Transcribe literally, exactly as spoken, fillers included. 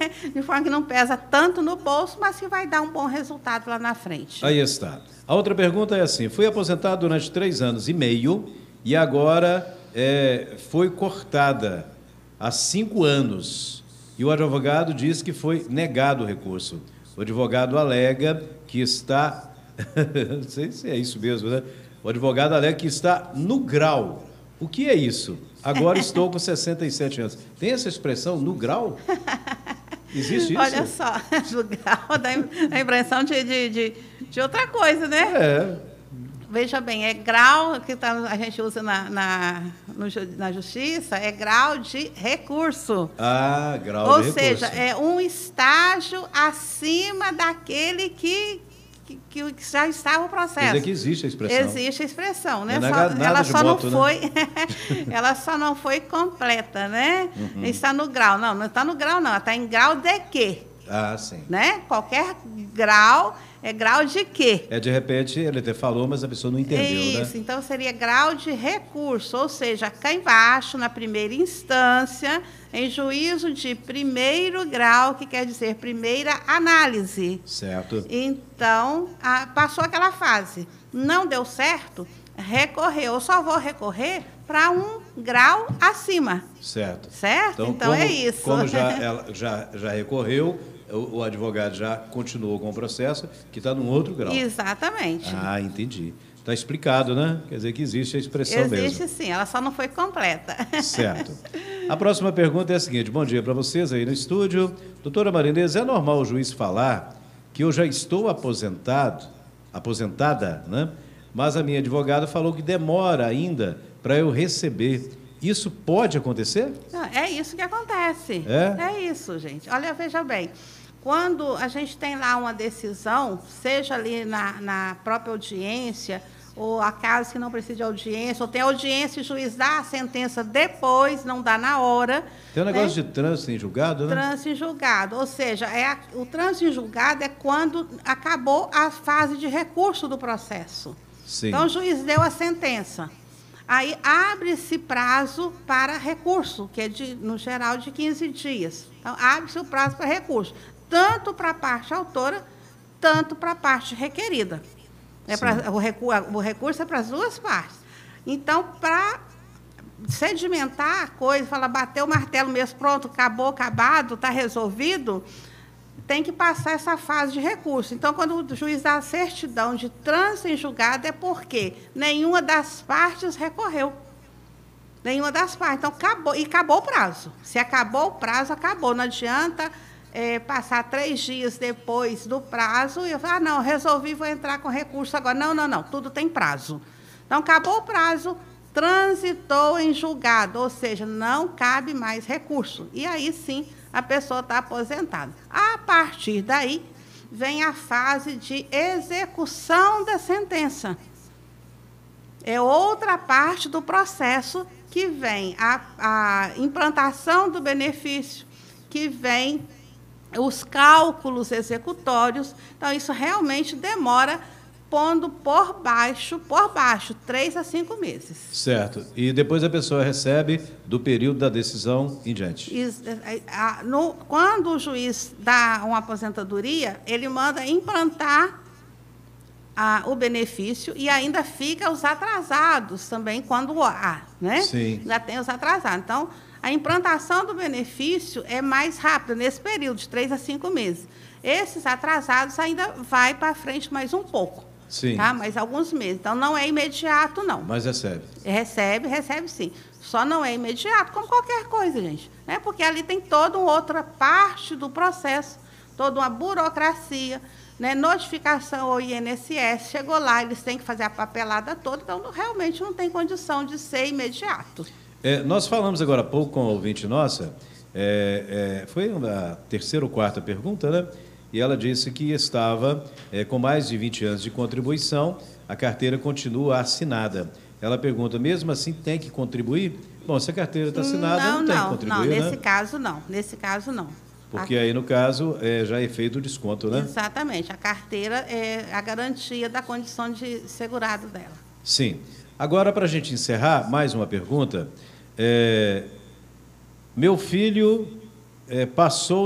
De forma que não pesa tanto no bolso, mas que vai dar um bom resultado lá na frente. Aí está. A outra pergunta é assim: fui aposentado durante três anos e meio e agora é, foi cortada há cinco anos. E o advogado diz que foi negado o recurso. O advogado alega que está... não sei se é isso mesmo, né? O advogado alega que está no grau. O que é isso? Agora estou com sessenta e sete anos. Tem essa expressão, no grau? Existe isso? Olha só, no grau dá a impressão de, de, de, de outra coisa, né? É. Veja bem, é grau que tá, a gente usa na, na, no, na justiça, é grau de recurso. Ah, grau Ou de recurso. Ou seja, é um estágio acima daquele que, que, que já estava o processo. Quer dizer que existe a expressão. Existe a expressão, né? Não é só, nada ela de só moto, não né? foi, ela só não foi completa, né? Uhum. Está no grau, não, não está no grau, não, está em grau de quê? Ah, sim. Né? Qualquer grau é grau de quê? É, de repente, ele até falou, mas a pessoa não entendeu, Isso, né? Isso, então seria grau de recurso, ou seja, cá embaixo, na primeira instância, em juízo de primeiro grau, que quer dizer primeira análise. Certo. Então, a, passou aquela fase, não deu certo, recorreu. Eu só vou recorrer para um grau acima. Certo. Certo? Então, então como, é isso. Como já, ela já, já recorreu, o, o advogado já continuou com o processo, que está num outro grau. Exatamente. Ah, entendi. Está explicado, né? Quer dizer que existe a expressão existe, mesmo. Existe sim, ela só não foi completa. Certo. A próxima pergunta é a seguinte: bom dia para vocês aí no estúdio. Doutora Marinês, é normal o juiz falar que eu já estou aposentado, aposentada, né? Mas a minha advogada falou que demora ainda para eu receber. Isso pode acontecer? Não, é isso que acontece. É? É isso, gente. Olha, veja bem, quando a gente tem lá uma decisão, seja ali na, na própria audiência, ou a casos que não precisa de audiência, ou tem audiência e o juiz dá a sentença depois, não dá na hora. Tem um negócio, né, de trânsito em julgado, né? Trânsito em julgado, ou seja, é a, o trânsito em julgado é quando acabou a fase de recurso do processo. Sim. Então, o juiz deu a sentença. Aí abre-se prazo para recurso, que é, de, no geral, de quinze dias. Então, abre-se o prazo para recurso, tanto para a parte autora, tanto para a parte requerida. É pra, o, recu, o recurso é para as duas partes. Então, para sedimentar a coisa, falar, bateu o martelo mesmo, pronto, acabou, acabado, está resolvido, tem que passar essa fase de recurso. Então, quando o juiz dá a certidão de trânsito em julgado, é porque nenhuma das partes recorreu. Nenhuma das partes. Então, acabou, e acabou o prazo. Se acabou o prazo, acabou. Não adianta é, passar três dias depois do prazo e eu falar, ah, não, resolvi, vou entrar com recurso agora. Não, não, não, tudo tem prazo. Então, acabou o prazo, transitou em julgado, ou seja, não cabe mais recurso. E aí, sim, a pessoa está aposentada. A partir daí, vem a fase de execução da sentença. É outra parte do processo que vem a, a implantação do benefício, que vem os cálculos executórios. Então, isso realmente demora, pondo por baixo, por baixo, três a cinco meses. Certo. E depois a pessoa recebe do período da decisão em diante. Isso, a, no, quando o juiz dá uma aposentadoria, ele manda implantar a, o benefício e ainda fica os atrasados também, quando há, né? Sim. Já tem os atrasados. Então, a implantação do benefício é mais rápida, nesse período, de três a cinco meses. Esses atrasados ainda vai para frente mais um pouco. Sim. Tá? Mais alguns meses. Então, não é imediato, não. Mas recebe. Recebe, recebe sim. Só não é imediato, como qualquer coisa, gente. Né? Porque ali tem toda uma outra parte do processo, toda uma burocracia, né? Notificação ao I N S S. Chegou lá, eles têm que fazer a papelada toda, então realmente não tem condição de ser imediato. É, nós falamos agora há pouco com a ouvinte nossa, é, é, foi a terceira ou quarta pergunta, né? E ela disse que estava é, com mais de vinte anos de contribuição, a carteira continua assinada. Ela pergunta, mesmo assim tem que contribuir? Bom, se a carteira está assinada, não, não tem não, que contribuir, não, nesse né? caso não, nesse caso não. Porque aí, no caso, é, já é feito o desconto, né? Exatamente, a carteira é a garantia da condição de segurado dela. Sim. Agora, para a gente encerrar, mais uma pergunta. É, meu filho é, passou